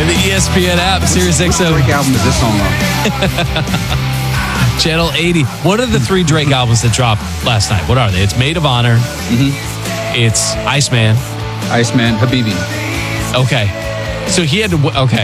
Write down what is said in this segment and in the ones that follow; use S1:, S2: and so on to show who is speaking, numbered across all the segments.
S1: the ESPN app, Sirius XM.
S2: What Drake album is this song on?
S1: Channel 80. What are the 3 Drake albums that dropped last night? What are they? It's Maid of Honor. It's Iceman.
S2: Iceman, Habibi.
S1: Okay. So he had to... Okay.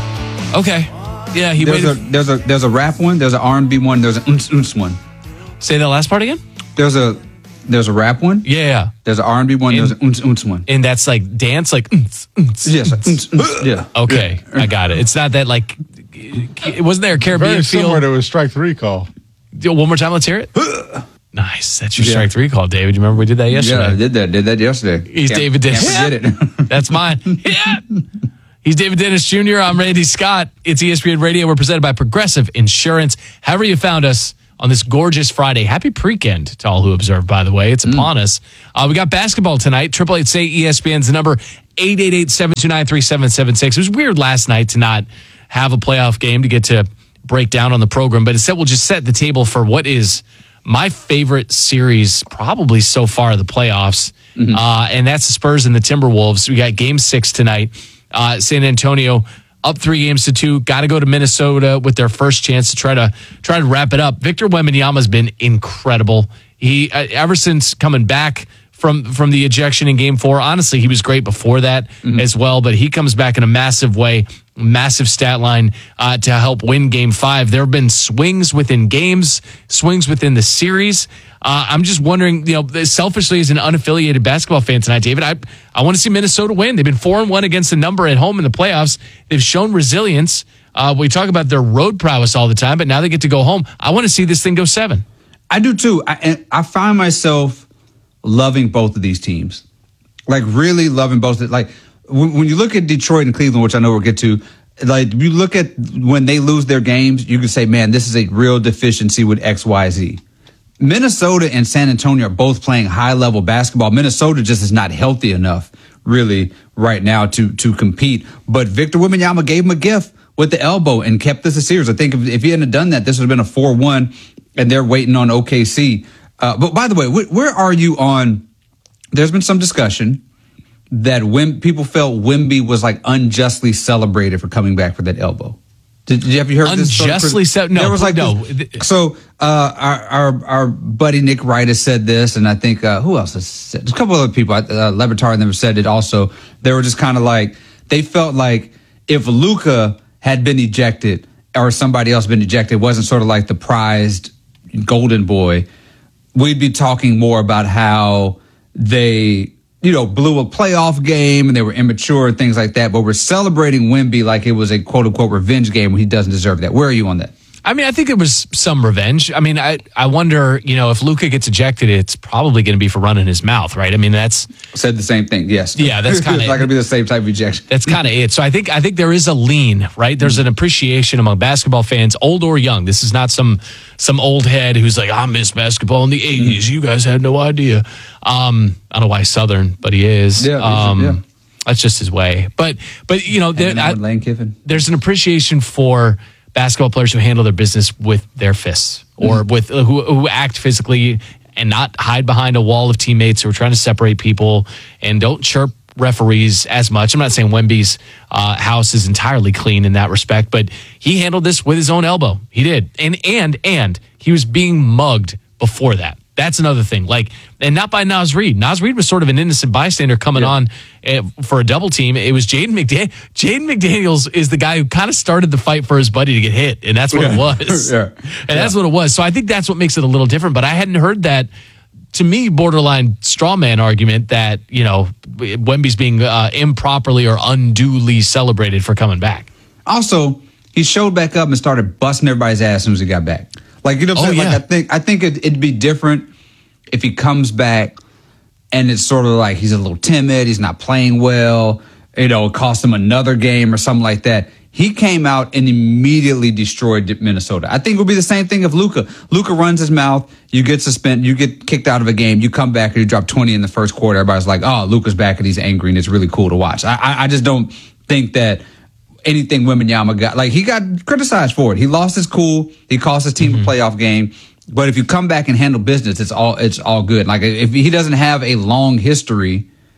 S1: Yeah, he waited.
S2: There's a rap one, there's an R&B one, there's an uns one.
S1: Say that last part again?
S2: There's a rap one.
S1: Yeah.
S2: There's an R&B one, there's an uns one.
S1: And that's like dance, like...
S2: Yes, yeah.
S1: Okay,
S2: Yeah.
S1: I got it. It's not that like... Wasn't there a Caribbean
S3: Very
S1: feel?
S3: similar to a strike 3 call.
S1: One more time, let's hear it. Nice. That's your strike 3 call, David. You remember we did that yesterday?
S2: Yeah, I did that yesterday.
S1: He's David Dennis.
S2: Can't forget it.
S1: That's mine. Yeah. He's David Dennis Jr. I'm Randy Scott. It's ESPN Radio. We're presented by Progressive Insurance. However you found us on this gorgeous Friday. Happy pre-weekend to all who observed, by the way. It's upon us. We got basketball tonight. 888-SAY-ESPN's the number, 888-729-3776. It was weird last night to not have a playoff game to get to break down on the program, but instead we'll just set the table for what is my favorite series probably so far of the playoffs, and that's the Spurs and the Timberwolves. We got Game 6 tonight. San Antonio up 3-2. Got to go to Minnesota with their first chance to try to wrap it up. Victor Wembanyama's been incredible. He ever since coming back from the ejection in Game 4. Honestly, he was great before that as well, but he comes back in a massive way, massive stat line to help win Game 5. There have been swings within games, swings within the series. I'm just wondering, selfishly as an unaffiliated basketball fan tonight, David, I want to see Minnesota win. They've been 4-1 against the number at home in the playoffs. They've shown resilience. We talk about their road prowess all the time, but now they get to go home. I want to see this thing go 7.
S2: I do too. I find myself loving both of these teams, like really loving both. Like when you look at Detroit and Cleveland, which I know we'll get to, like you look at when they lose their games, you can say, man, this is a real deficiency with X, Y, Z. Minnesota and San Antonio are both playing high level basketball. Minnesota just is not healthy enough really right now to compete. But Victor Wembanyama gave him a gift with the elbow and kept this a series. I think if he hadn't done that, this would have been a 4-1 and they're waiting on OKC. But by the way, where are you on? There's been some discussion that people felt Wemby was like unjustly celebrated for coming back for that elbow. Have you heard
S1: unjustly
S2: this?
S1: No,
S2: there was like
S1: no.
S2: So our buddy Nick Wright has said this, and I think who else has said? A couple other people, Le Batard and them have said it also. They were just kind of like they felt like if Luka had been ejected or somebody else been ejected, it wasn't sort of like the prized golden boy, we'd be talking more about how they, blew a playoff game and they were immature and things like that. But we're celebrating Wemby like it was a quote unquote revenge game when he doesn't deserve that. Where are you on that?
S1: I mean, I think it was some revenge. I mean, I wonder, if Luka gets ejected, it's probably going to be for running his mouth, right? I mean, that's
S2: said the same thing. Yes.
S1: Yeah, that's kind of
S2: it's not going to be the same type of ejection.
S1: That's kind of it. So I think there is a lean, right? There's an appreciation among basketball fans, old or young. This is not some old head who's like, I miss basketball in the 80s. You guys had no idea. I don't know why he's Southern, but he is.
S2: Yeah.
S1: That's just his way. But
S2: Lane Kiffin.
S1: There's an appreciation for basketball players who handle their business with their fists or with who act physically and not hide behind a wall of teammates who are trying to separate people and don't chirp referees as much. I'm not saying Wemby's house is entirely clean in that respect, but he handled this with his own elbow. He did. And he was being mugged before that. That's another thing. And not by Naz Reid. Naz Reid was sort of an innocent bystander coming on for a double team. It was Jaden McDaniels. Jaden McDaniels is the guy who kind of started the fight for his buddy to get hit, and that's what it was. That's what it was. So I think that's what makes it a little different. But I hadn't heard that, to me, borderline straw man argument that, Wemby's being improperly or unduly celebrated for coming back.
S2: Also, he showed back up and started busting everybody's ass as soon as he got back. What I'm saying?
S1: Yeah.
S2: I think it'd be different if he comes back and it's sort of like he's a little timid, he's not playing well, it cost him another game or something like that. He came out and immediately destroyed Minnesota. I think it would be the same thing if Luka runs his mouth, you get suspended, you get kicked out of a game, you come back and you drop 20 in the first quarter. Everybody's like, oh, Luka's back and he's angry and it's really cool to watch. I just don't think that anything Wembanyama got, he got criticized for it. He lost his cool. He cost his team a playoff game. But if you come back and handle business, it's all good. If he doesn't have a long history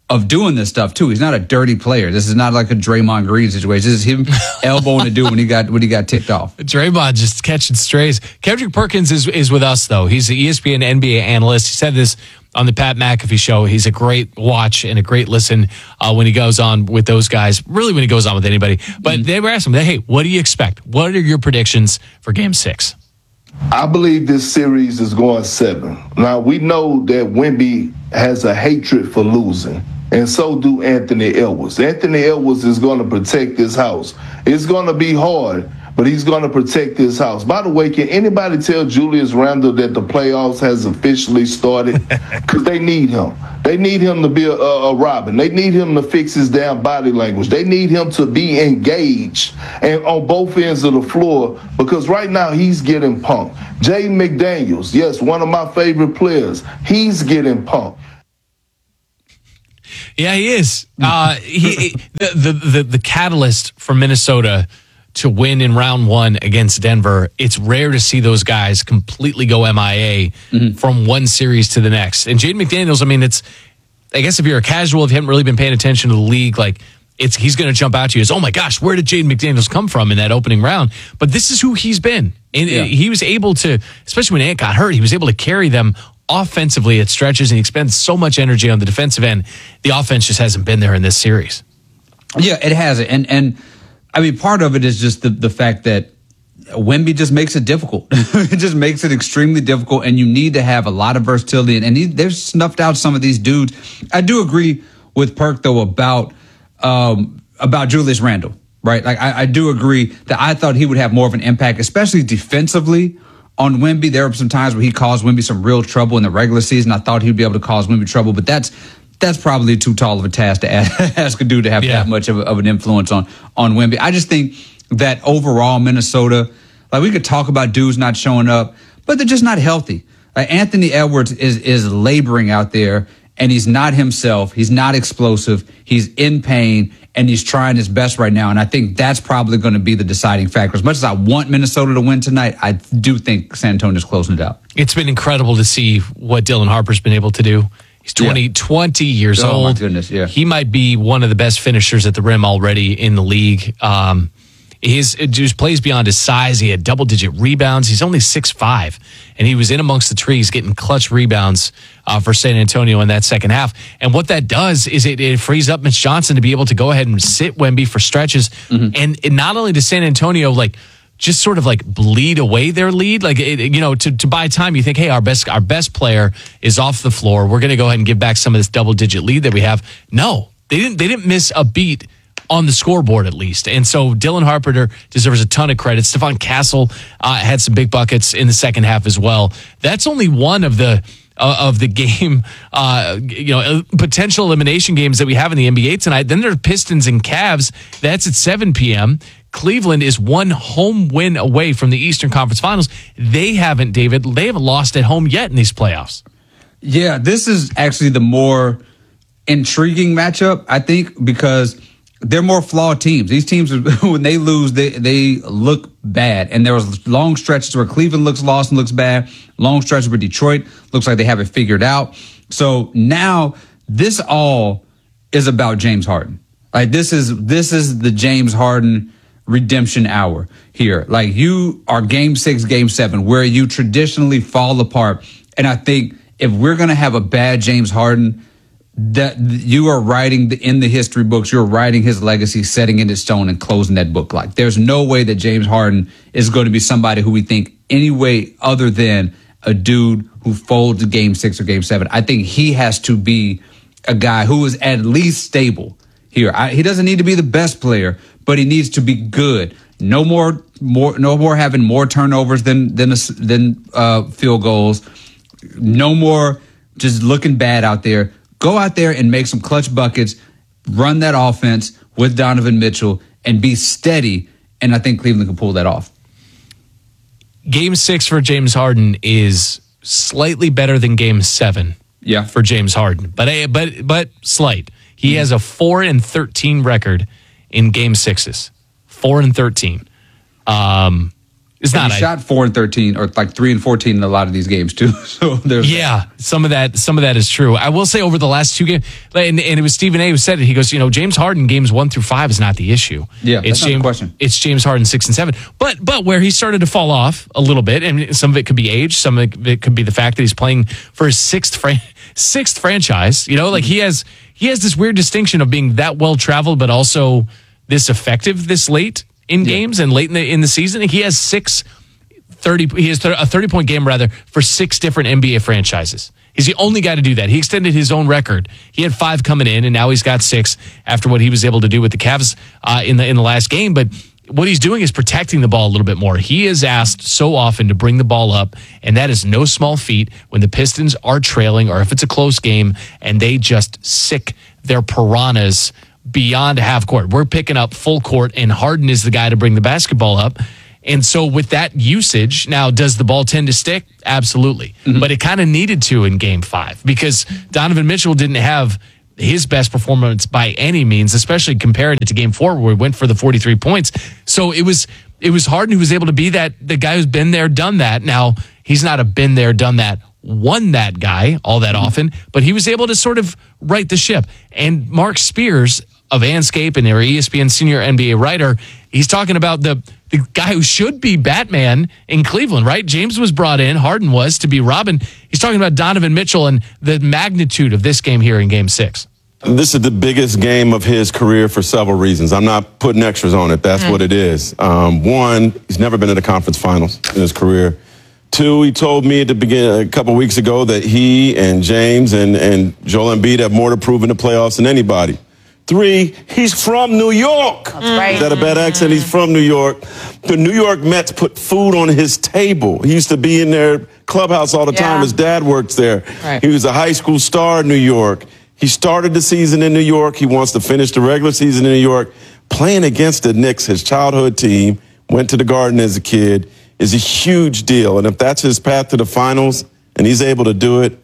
S2: of doing this stuff too. He's not a dirty player. This is not like a Draymond Green situation. This is him elbowing a dude when he got ticked off.
S1: Draymond just catching strays. Kendrick Perkins is with us though. He's an ESPN NBA analyst. He said this on the Pat McAfee show. He's a great watch and a great listen when he goes on with those guys. Really, when he goes on with anybody. But they were asking him, "Hey, what do you expect? What are your predictions for Game 6?"
S3: I believe this series is going 7. Now, we know that Wemby has a hatred for losing, and so do Anthony Edwards. Anthony Edwards is going to protect this house. It's going to be hard, but he's going to protect this house. By the way, can anybody tell Julius Randle that the playoffs has officially started? Because they need him. They need him to be a Robin. They need him to fix his damn body language. They need him to be engaged and on both ends of the floor, because right now he's getting punked. Jaden McDaniels, yes, one of my favorite players, he's getting punked.
S1: Yeah, he is. The catalyst for Minnesota to win in round 1 against Denver, it's rare to see those guys completely go MIA from one series to the next. And Jaden McDaniels, I mean, I guess if you're a casual, if you haven't really been paying attention to the league, like he's going to jump out to you as, oh my gosh, where did Jaden McDaniels come from in that opening round? But this is who he's been. And he was able to, especially when Ant got hurt, he was able to carry them offensively at stretches, and he expends so much energy on the defensive end. The offense just hasn't been there in this series.
S2: Yeah, it hasn't. And I mean, part of it is just the fact that Wemby just makes it difficult. It just makes it extremely difficult, and you need to have a lot of versatility. And they've snuffed out some of these dudes. I do agree with Perk, though, about Julius Randle, right? Like, I do agree that I thought he would have more of an impact, especially defensively on Wemby. There were some times where he caused Wemby some real trouble in the regular season. I thought he'd be able to cause Wemby trouble, but that's probably too tall of a task to ask a dude to have that much of an influence on Wemby. I just think that overall Minnesota, like, we could talk about dudes not showing up, but they're just not healthy. Like, Anthony Edwards is laboring out there, and he's not himself. He's not explosive. He's in pain, and he's trying his best right now. And I think that's probably going to be the deciding factor. As much as I want Minnesota to win tonight, I do think San Antonio's closing it out.
S1: It's been incredible to see what Dylan Harper's been able to do. He's 20 years old.
S2: Oh, my goodness, yeah.
S1: He might be one of the best finishers at the rim already in the league. He just plays beyond his size. He had double-digit rebounds. He's only 6'5", and he was in amongst the trees getting clutch rebounds for San Antonio in that second half. And what that does is it frees up Mitch Johnson to be able to go ahead and sit Wemby for stretches. And not only does San Antonio, like, just sort of like bleed away their lead, like, to buy time, you think, hey, our best player is off the floor. We're going to go ahead and give back some of this double-digit lead that we have. No, they didn't miss a beat on the scoreboard, at least. And so Dylan Harper deserves a ton of credit. Stephon Castle had some big buckets in the second half as well. That's only one of the game, potential elimination games that we have in the NBA tonight. Then there are Pistons and Cavs. That's at 7 p.m. Cleveland is one home win away from the Eastern Conference Finals. They haven't lost at home yet in these playoffs.
S2: Yeah, this is actually the more intriguing matchup, I think, because they're more flawed teams. These teams, when they lose, they look bad. And there was long stretches where Cleveland looks lost and looks bad. Long stretches where Detroit looks like they have it figured out. So now this all is about James Harden. Like, this is the James Harden redemption hour here. Like, you are Game 6, Game 7, where you traditionally fall apart. And I think if we're going to have a bad James Harden, that you are writing in the history books, you're writing his legacy, setting it in stone and closing that book. Like, there's no way that James Harden is going to be somebody who we think any way other than a dude who folds Game 6 or Game 7. I think he has to be a guy who is at least stable here. He doesn't need to be the best player, but he needs to be good. No more having more turnovers than field goals. No more just looking bad out there. Go out there and make some clutch buckets, run that offense with Donovan Mitchell, and be steady. And I think Cleveland can pull that off.
S1: Game 6 for James Harden is slightly better than Game 7 for James Harden, but slight. He has a 4-13 record in Game 6s. 4-13. It's not.
S2: He shot 4 and 13 or like 3 and 14 in a lot of these games too. So there's
S1: some of that is true. I will say over the last 2 games, and it was Stephen A. who said it. He goes, James Harden games 1 through 5 is not the issue.
S2: Yeah,
S1: it's
S2: that's not the question.
S1: It's James Harden 6 and 7. But where he started to fall off a little bit, and some of it could be age, some of it could be the fact that he's playing for his sixth franchise. Like he has this weird distinction of being that well traveled, but also this effective this late in games and late in the season. He has a 30-point game rather for 6 different NBA franchises. He's the only guy to do that. He extended his own record. He had 5 coming in, and now he's got 6 after what he was able to do with the Cavs in the last game. But what he's doing is protecting the ball a little bit more. He is asked so often to bring the ball up, and that is no small feat when the Pistons are trailing or if it's a close game and they just sick their piranhas beyond half court. We're picking up full court, and Harden is the guy to bring the basketball up. And so with that usage, now does the ball tend to stick? Absolutely. Mm-hmm. But it kind of needed to in Game 5 because Donovan Mitchell didn't have his best performance by any means, especially comparing it to Game 4 where he went for the 43 points. So it was Harden who was able to be the guy who's been there, done that. Now, he's not a been there, done that, won that guy all that often, but he was able to sort of right the ship. And Mark Spears of Anscape and their ESPN senior NBA writer, he's talking about the guy who should be Batman in Cleveland, right? James was brought in, Harden was, to be Robin. He's talking about Donovan Mitchell and the magnitude of this game here in Game 6.
S4: This is the biggest game of his career for several reasons. I'm not putting extras on it. That's what it is. 1, he's never been in the conference finals in his career. 2, he told me at the beginning, a couple weeks ago, that he and James and Joel Embiid have more to prove in the playoffs than anybody. 3, he's from New York. That's
S5: right.
S4: Is that a bad accent? He's from New York. The New York Mets put food on his table. He used to be in their clubhouse all the time. His dad works there.
S5: Right.
S4: He was a high school star in New York. He started the season in New York. He wants to finish the regular season in New York. Playing against the Knicks, his childhood team, went to the Garden as a kid, is a huge deal. And if that's his path to the finals and he's able to do it,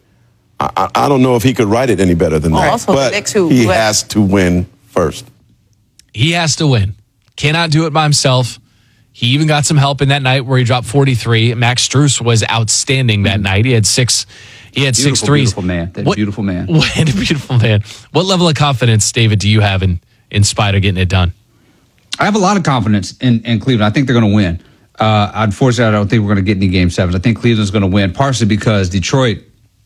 S4: I don't know if he could write it any better than that.
S5: Also,
S4: but he has to win first.
S1: He has to win. Cannot do it by himself. He even got some help in that night where he dropped 43. Max Strus was outstanding that night. He had 6 threes.
S2: Beautiful man. Beautiful man.
S1: What a beautiful man. What level of confidence, David, do you have in Spider getting it done?
S2: I have a lot of confidence in Cleveland. I think they're going to win. Unfortunately, I don't think we're going to get any Game 7s. I think Cleveland's going to win, partially because Detroit,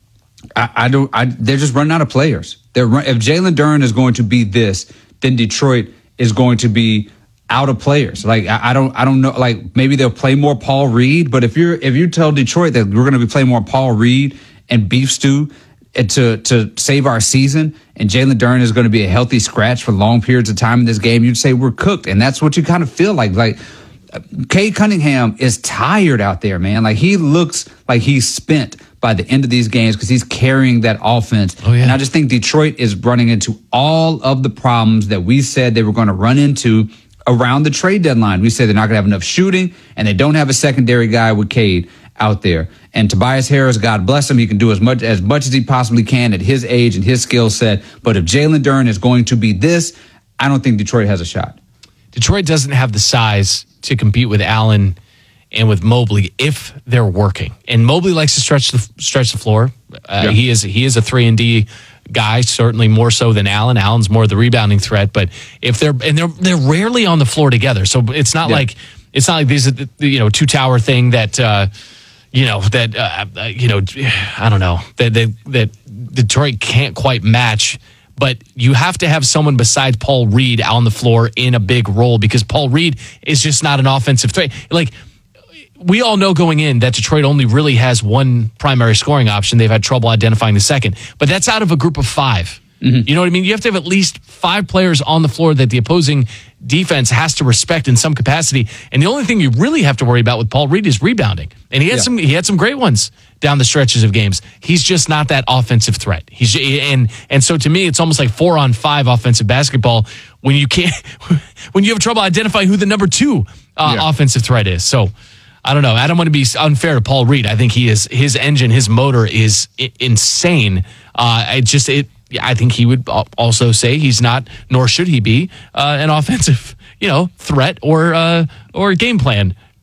S2: they're just running out of players. If Jalen Duren is going to be this, then Detroit is going to be out of players. Like I don't know. Like maybe they'll play more Paul Reed, but if you tell Detroit that we're going to be playing more Paul Reed and beef stew to save our season, and Jalen Duren is going to be a healthy scratch for long periods of time in this game, you'd say we're cooked, and that's what you kind of feel like. Like Cade Cunningham is tired out there, man. Like he looks like he's spent by the end of these games because he's carrying that offense.
S1: Oh, yeah.
S2: And I just think Detroit is running into all of the problems that we said they were going to run into around the trade deadline. We said they're not going to have enough shooting, and they don't have a secondary guy with Cade out there. And Tobias Harris, God bless him, he can do as much as he possibly can at his age and his skill set. But if Jalen Duren is going to be this, I don't think Detroit has a shot.
S1: Detroit doesn't have the size to compete with Allen and with Mobley if they're working. And Mobley likes to stretch the floor. He is a 3-and-D guy, certainly more so than Allen. Allen's more the rebounding threat, but if they're rarely on the floor together. So it's not like these are two tower thing that I don't know that Detroit can't quite match. But you have to have someone besides Paul Reed on the floor in a big role because Paul Reed is just not an offensive threat. Like, we all know going in that Detroit only really has one primary scoring option. They've had trouble identifying the second. But that's out of a group of 5. Mm-hmm. You know what I mean? You have to have at least 5 players on the floor that the opposing defense has to respect in some capacity. And the only thing you really have to worry about with Paul Reed is rebounding. And he had some great ones down the stretches of games. He's just not that offensive threat. And so to me, it's almost like 4-on-5 offensive basketball when you have trouble identifying who the number 2 offensive threat is. So I don't know. I don't want to be unfair to Paul Reed. I think his engine, his motor is insane. I think he would also say he's not, nor should he be, an offensive, threat or game plan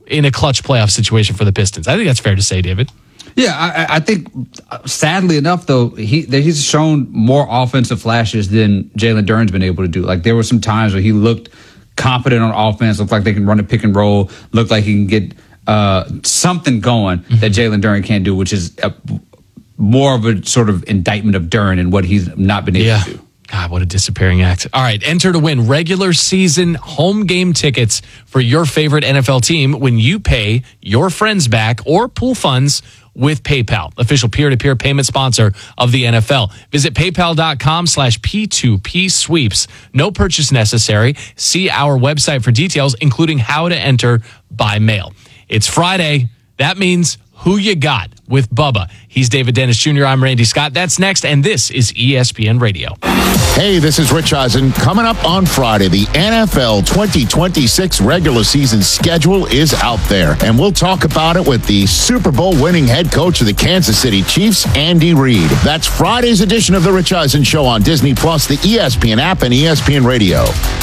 S1: in a clutch playoff situation for the Pistons. I think that's fair to say, David.
S2: Yeah, I think, sadly enough, though, he's shown more offensive flashes than Jalen Duren's been able to do. Like, there were some times where he looked competent on offense, looked like they can run a pick and roll, looked like he can get something going that Jalen Duren can't do, which is more of a sort of indictment of Duren and what he's not been able to do.
S1: God, what a disappearing act. All right, enter to win regular season home game tickets for your favorite NFL team when you pay your friends back or pool funds with PayPal, official peer-to-peer payment sponsor of the NFL. Visit paypal.com/P2P sweeps. No purchase necessary. See our website for details, including how to enter by mail. It's Friday. That means Who You Got with Bubba. He's David Dennis Jr. I'm Randy Scott. That's next, and this is ESPN Radio.
S5: Hey, this is Rich Eisen. Coming up on Friday, the NFL 2026 regular season schedule is out there, and we'll talk about it with the Super Bowl winning head coach of the Kansas City Chiefs, Andy Reid. That's Friday's edition of the Rich Eisen Show on Disney+, the ESPN app, and ESPN Radio.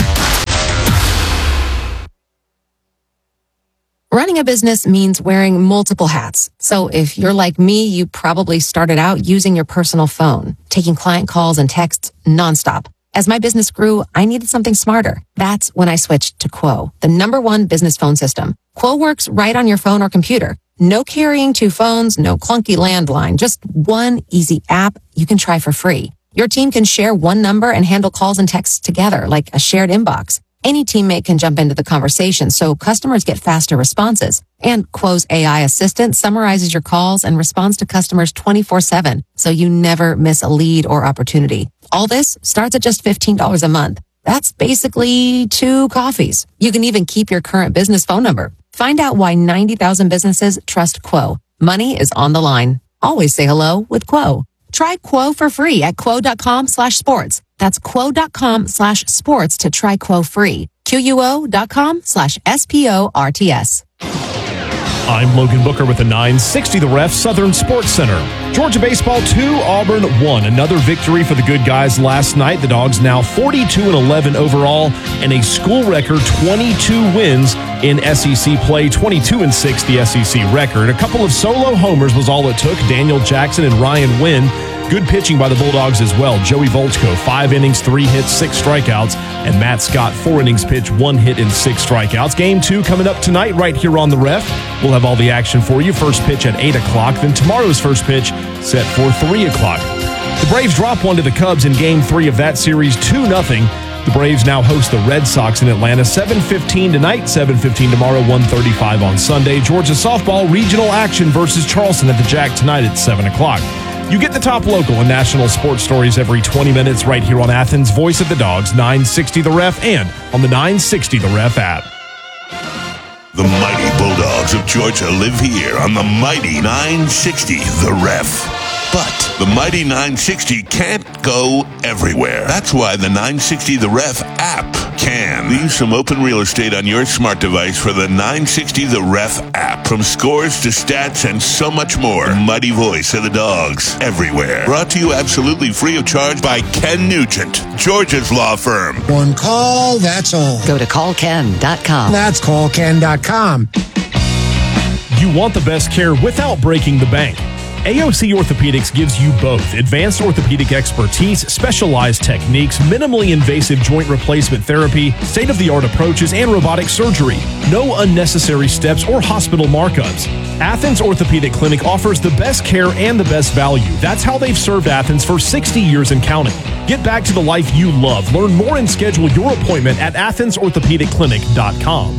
S6: Running a business means wearing multiple hats. So if you're like me, you probably started out using your personal phone, taking client calls and texts nonstop. As my business grew, I needed something smarter. That's when I switched to Quo, the #1 business phone system. Quo works right on your phone or computer. No carrying 2 phones, no clunky landline, just one easy app you can try for free. Your team can share one number and handle calls and texts together like a shared inbox. Any teammate can jump into the conversation, so customers get faster responses. And Quo's AI assistant summarizes your calls and responds to customers 24/7, so you never miss a lead or opportunity. All this starts at just $15 a month. That's basically 2 coffees. You can even keep your current business phone number. Find out why 90,000 businesses trust Quo. Money is on the line. Always say hello with Quo. Try Quo for free at quo.com/sports. That's quo.com/sports to try Quo free. QUO.com/SPORTS.
S7: I'm Logan Booker with the 960 The Ref Southern Sports Center. Georgia baseball 2, Auburn 1. Another victory for the good guys last night. The Dogs now 42-11 overall and a school record 22 wins in SEC play, 22-6 the SEC record. A couple of solo homers was all it took. Daniel Jackson and Ryan Wynn. Good pitching by the Bulldogs as well. Joey Volchko, 5 innings, 3 hits, 6 strikeouts. And Matt Scott, 4 innings pitched, 1 hit and 6 strikeouts. Game 2 coming up tonight right here on The Ref. We'll have all the action for you. First pitch at 8 o'clock. Then tomorrow's first pitch set for 3 o'clock. The Braves drop 1 to the Cubs in Game 3 of that series, 2-0. The Braves now host the Red Sox in Atlanta, 7:15 tonight, 7:15 tomorrow, 1:35 on Sunday. Georgia softball regional action versus Charleston at the Jack tonight at 7 o'clock. You get the top local and national sports stories every 20 minutes right here on Athens' Voice of the Dogs, 960 The Ref, and on the 960 The Ref app.
S8: The mighty Bulldogs of Georgia live here on the mighty 960 The Ref. But the mighty 960 can't go everywhere. That's why the 960 The Ref app can. Leave some open real estate on your smart device for the 960 The Ref app. From scores to stats and so much more. The mighty voice of the Dogs everywhere. Brought to you absolutely free of charge by Ken Nugent, Georgia's law firm.
S9: One call, that's all.
S10: Go to callken.com.
S9: That's callken.com.
S7: You want the best care without breaking the bank. AOC Orthopedics gives you both advanced orthopedic expertise, specialized techniques, minimally invasive joint replacement therapy, state-of-the-art approaches, and robotic surgery. No unnecessary steps or hospital markups. Athens Orthopedic Clinic offers the best care and the best value. That's how they've served Athens for 60 years and counting. Get back to the life you love. Learn more and schedule your appointment at AthensOrthopedicClinic.com.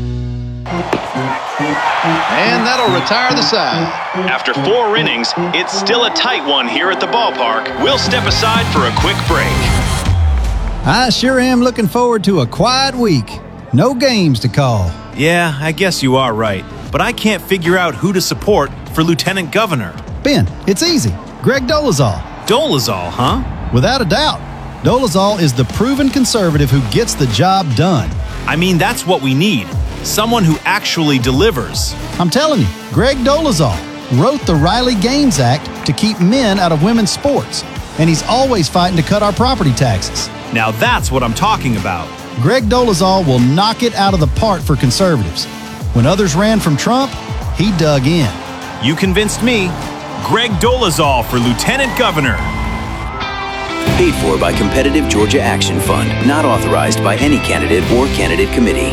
S11: And that'll retire the side.
S12: After 4 innings, it's still a tight one here at the ballpark. We'll step aside for a quick break.
S13: I sure am looking forward to a quiet week. No games to call.
S14: Yeah, I guess you are right. But I can't figure out who to support for lieutenant governor.
S13: Ben, it's easy. Greg Dolezal.
S14: Dolezal, huh?
S13: Without a doubt. Dolezal is the proven conservative who gets the job done.
S14: I mean, that's what we need. Someone who actually delivers.
S13: I'm telling you, Greg Dolezal wrote the Riley Gaines Act to keep men out of women's sports, and he's always fighting to cut our property taxes.
S14: Now that's what I'm talking about.
S13: Greg Dolezal will knock it out of the park for conservatives. When others ran from Trump, he dug in.
S14: You convinced me. Greg Dolezal for Lieutenant Governor.
S15: Paid for by Competitive Georgia Action Fund. Not authorized by any candidate or candidate committee.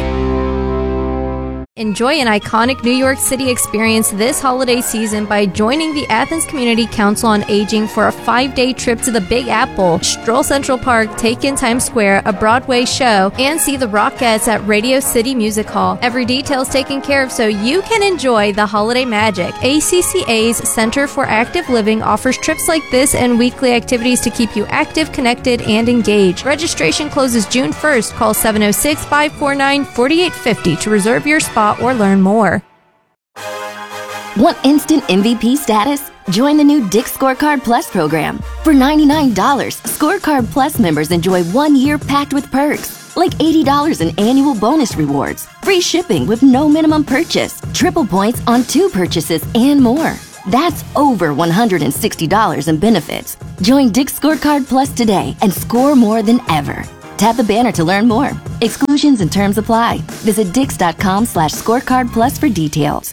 S16: Enjoy an iconic New York City experience this holiday season by joining the Athens Community Council on Aging for a 5-day trip to the Big Apple, stroll Central Park, take in Times Square, a Broadway show, and see the Rockettes at Radio City Music Hall. Every detail is taken care of so you can enjoy the holiday magic. ACCA's Center for Active Living offers trips like this and weekly activities to keep you active, connected, and engaged. Registration closes June 1st. Call 706-549-4850 to reserve your spot or learn more.
S17: Want instant MVP status? Join the new Dick's Scorecard Plus program. For $99, Scorecard Plus members enjoy 1 year packed with perks, like $80 in annual bonus rewards, free shipping with no minimum purchase, triple points on 2 purchases, and more. That's over $160 in benefits. Join Dick's Scorecard Plus today and score more than ever. Tap the banner to learn more. Exclusions and terms apply. Visit Dix.com/scorecard plus for details.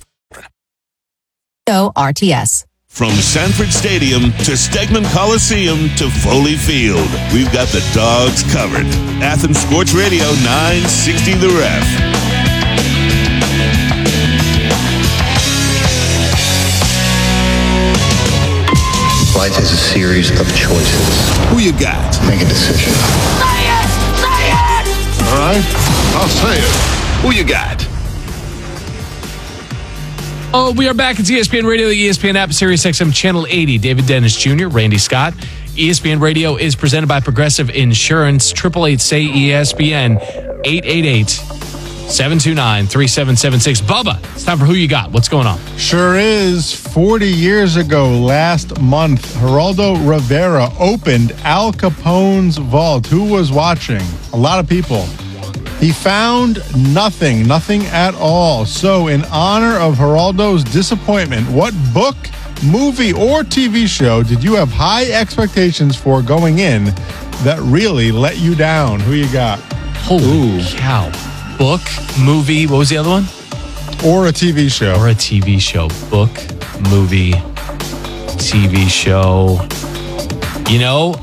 S6: So RTS.
S8: From Sanford Stadium to Stegman Coliseum to Foley Field, we've got the Dogs covered. Athens Sports Radio 960 The Ref.
S18: Life is a series of choices.
S8: Who you got?
S18: Make a decision.
S8: All right, I'll say it. Who you got?
S1: Oh, we are back. It's ESPN Radio, the ESPN app, Sirius XM Channel 80. David Dennis Jr., Randy Scott. ESPN Radio is presented by Progressive Insurance. 888-SAY-ESPN, 888-729-3776. Bubba, it's time for Who You Got. What's going on?
S19: Sure is. 40 years ago, last month, Geraldo Rivera opened Al Capone's vault. Who was watching? A lot of people. He found nothing at all. So in honor of Geraldo's disappointment, what book, movie, or TV show did you have high expectations for going in that really let you down? Who you got?
S1: Holy cow. Book, movie, what was the other one?
S19: Or a TV show.
S1: Or a TV show. Book, movie, TV show. You know,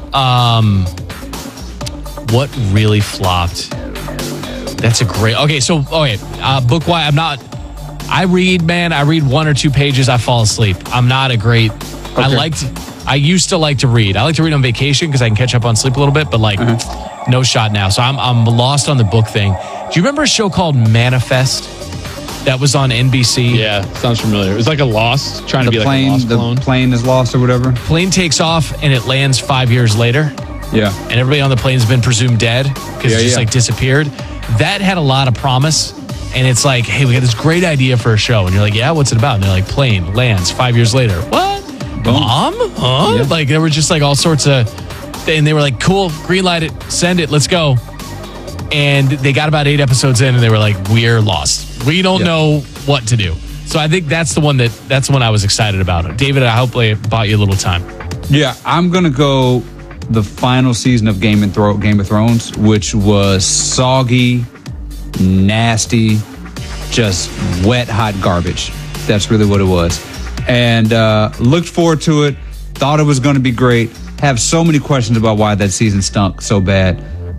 S1: what really flopped? That's a great... Okay, so, book-wise, I read 1 or 2 pages, I fall asleep. I'm not a great...
S2: Okay.
S1: I used to like to read. I like to read on vacation because I can catch up on sleep a little bit, but no shot now. So I'm lost on the book thing. Do you remember a show called Manifest that was on NBC?
S20: Yeah, sounds familiar. It was like a Lost, trying to be like a Lost clone.
S2: The plane is lost or whatever.
S1: Plane takes off and it lands 5 years later.
S2: Yeah.
S1: And everybody on the plane's been presumed dead because it just like disappeared. That had a lot of promise. And it's like, hey, we got this great idea for a show. And you're like, yeah, what's it about? And they're like, plane lands 5 years later. What?
S2: Boom.
S1: Mom? Huh?
S2: Yeah.
S1: Like, there were just like all sorts of... And they were like, cool, green light it, send it, let's go. And they got about 8 episodes in and they were like, we're lost. We don't know what to do. So I think that's the one I was excited about. David, I hope I bought you a little time.
S2: Yeah, I'm going to go the final season of Game of Thrones, which was soggy, nasty, just wet, hot garbage. That's really what it was. And looked forward to it. Thought it was going to be great. Have so many questions about why that season stunk so bad.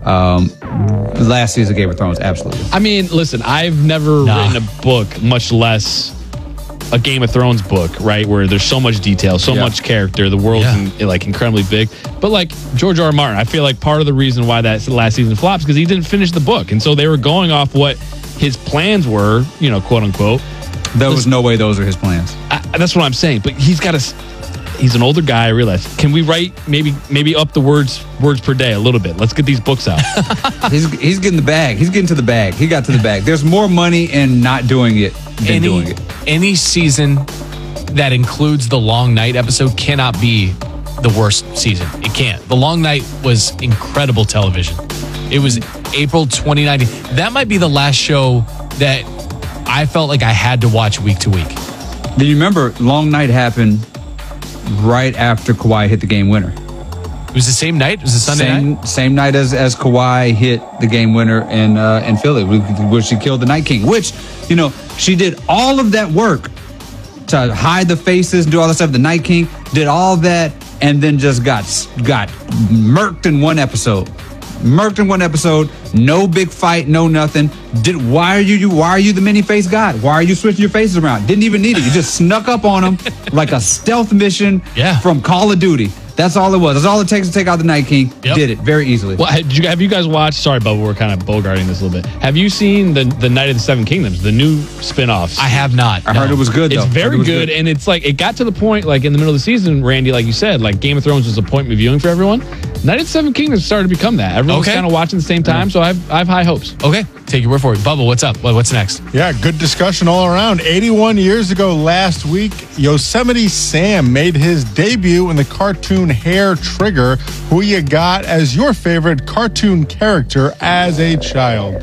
S2: The last season of Game of Thrones, absolutely.
S20: I mean, listen, I've never written a book, much less a Game of Thrones book, right? Where there's so much detail, so much character, the world's incredibly big. But like George R. R. Martin, I feel like part of the reason why that last season flops because he didn't finish the book, and so they were going off what his plans were, quote unquote.
S2: There was no way those are his plans.
S20: That's what I'm saying. But he's an older guy, I realize. Can we write maybe up the words per day a little bit? Let's get these books out.
S2: He's getting the bag. He's getting to the bag. He got to the bag. There's more money in not doing it than doing it.
S1: Any season that includes the Long Night episode cannot be the worst season. It can't. The Long Night was incredible television. It was April 2019. That might be the last show that I felt like I had to watch week to week.
S2: Do you remember Long Night happened right after Kawhi hit the game winner?
S1: It was the same night? It was a Sunday night?
S2: Same night as Kawhi hit the game winner in Philly, where she killed the Night King, which, she did all of that work to hide the faces, do all that stuff. The Night King did all that and then just got murked in one episode. No big fight, no nothing. Why are you the many-faced god? Why are you switching your faces around? Didn't even need it. You just snuck up on him like a stealth mission from Call of Duty. That's all it was. That's all it takes to take out the Night King.
S20: Yep.
S2: Did it very easily.
S20: Well, have you guys watched? Sorry, Bubba, we're kind of bogarting this a little bit. Have you seen the Night of the Seven Kingdoms, the new spin-offs?
S1: I have not.
S2: I heard it was good, though.
S20: It's very good, and it's like it got to the point, like in the middle of the season, Randy, like you said, like Game of Thrones was appointment viewing for everyone. Night of the Seven Kingdoms started to become that. Everyone's kind of watching at the same time, so I have high hopes.
S1: Okay, take your word for it. Bubba, what's up? What's next?
S19: Yeah, good discussion all around. 81 years ago last week, Yosemite Sam made his debut in the cartoon Hair Trigger. Who you got as your favorite cartoon character as a child?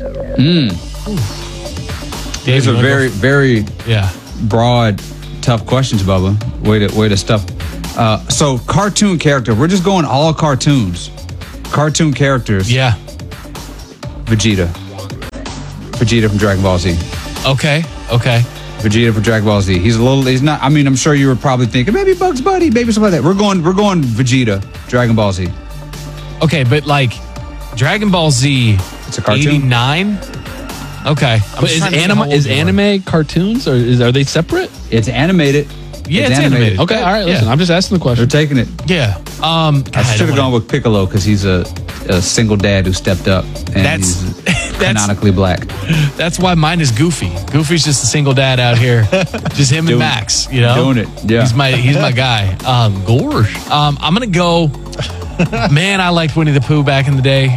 S2: These are very, very broad, tough questions, Bubba. Way to stuff. So cartoon character, we're just going all cartoons. Cartoon characters.
S1: Yeah.
S2: Vegeta from Dragon Ball Z.
S1: Okay.
S2: Vegeta from Dragon Ball Z. He's not, I'm sure you were probably thinking, maybe Bugs Bunny, maybe something like that. We're going Vegeta, Dragon Ball Z.
S1: Okay, but like Dragon Ball Z,
S2: it's a cartoon?
S1: 89? Okay.
S20: But is anime cartoons, or are they separate?
S2: It's animated.
S1: Yeah, it's animated.
S20: Okay, all right, listen, I'm just asking the question.
S2: They're taking it.
S1: Yeah.
S2: I should have gone with Piccolo because he's a single dad who stepped up and he's canonically black.
S1: That's why mine is Goofy. Goofy's just a single dad out here. Just him and Max,
S2: Doing it. Yeah.
S1: He's my guy. Gorge. I'm gonna go. Man, I liked Winnie the Pooh back in the day.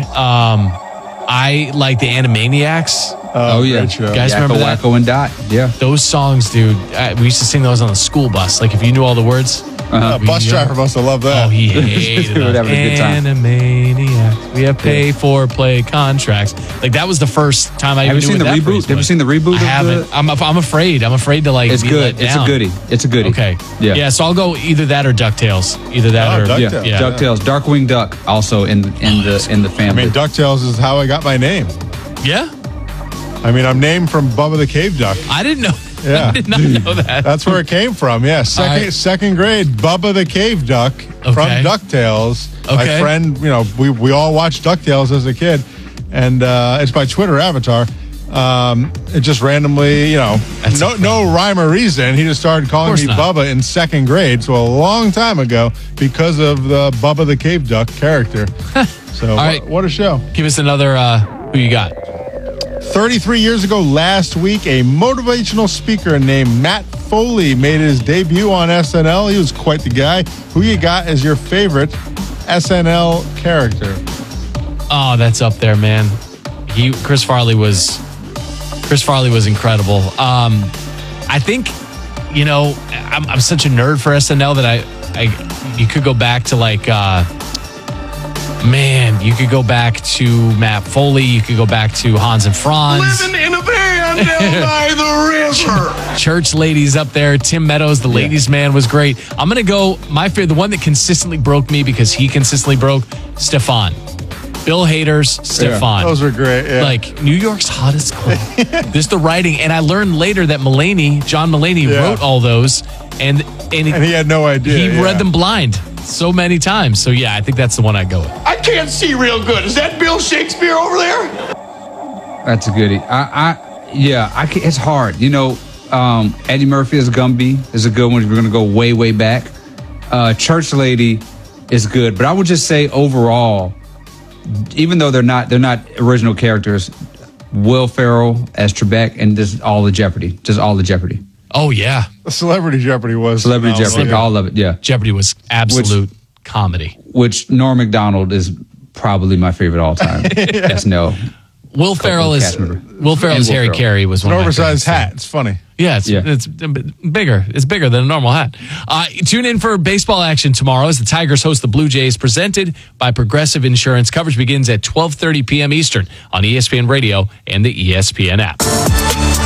S1: I like the Animaniacs.
S2: Oh yeah,
S1: you guys remember that?
S2: Wacko and Dot. Yeah,
S1: those songs, dude. We used to sing those on the school bus. Like if you knew all the words.
S19: Bus driver must have loved that.
S1: Oh, he hated it.
S2: Having a good time.
S1: Animaniacs. We have pay for play contracts. Like that was the first time I
S2: have
S1: even
S2: you
S1: knew
S2: seen the reboot. Have you seen the reboot?
S1: I haven't. I'm afraid. I'm afraid to like.
S2: It's
S1: be
S2: good.
S1: Let down.
S2: It's a goodie.
S1: Okay.
S2: Yeah.
S1: So I'll go either that or DuckTales. Either that or
S19: DuckTales.
S1: Yeah.
S2: DuckTales. Darkwing Duck also in the family.
S19: DuckTales is how I got my name.
S1: Yeah.
S19: I'm named from Bubba the Cave Duck.
S1: I didn't know.
S19: Yeah.
S1: I did not know that.
S19: That's where it came from. Yeah, second grade, Bubba the Cave Duck from DuckTales.
S1: Okay.
S19: My friend, we all watched DuckTales as a kid, and it's my Twitter avatar. It just randomly, no rhyme or reason. He just started calling me Bubba in second grade, so a long time ago, because of the Bubba the Cave Duck character. So what a show.
S1: Give us another, who you got?
S19: 33 years ago last week, a motivational speaker named Matt Foley made his debut on SNL. He was quite the guy. Who you got as your favorite SNL character?
S1: Oh, that's up there, man. Chris Farley was incredible. I think, I'm such a nerd for SNL that you could go back to like, you could go back to Matt Foley. You could go back to Hans and Franz.
S8: Living in a van down by the river.
S1: Church ladies up there. Tim Meadows, the ladies' man, was great. I'm going to go, my favorite, the one that consistently broke me because he consistently broke, Stefan. Bill Hader's Stefan.
S19: Those were great. Yeah.
S1: Like New York's hottest club. This the writing, and I learned later that John Mulaney wrote all those, and he
S19: had no idea.
S1: He read them blind so many times. So I think that's the one I go with.
S8: I can't see real good. Is that Bill Shakespeare over there?
S2: That's a goodie. It's hard. Eddie Murphy as Gumby is a good one. We're going to go way, way back. Church Lady is good, but I would just say overall, even though they're not original characters, Will Ferrell as Trebek and just all the Jeopardy.
S1: Oh yeah,
S19: Celebrity Jeopardy was
S2: Jeopardy, all of it. Yeah,
S1: Jeopardy was absolute comedy.
S2: Which Norm Macdonald is probably my favorite all time. SNL.
S1: Will Ferrell as Harry Carey was one
S19: of
S1: my
S19: oversized hat. It's funny.
S1: Yeah, it's bigger. It's bigger than a normal hat. Tune in for baseball action tomorrow as the Tigers host the Blue Jays, presented by Progressive Insurance. Coverage begins at 12:30 p.m. Eastern on ESPN Radio and the ESPN app.